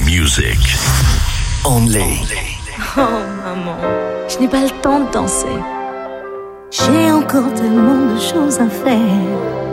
Music. Only. Oh maman, je n'ai pas le temps de danser. J'ai encore tellement de choses à faire.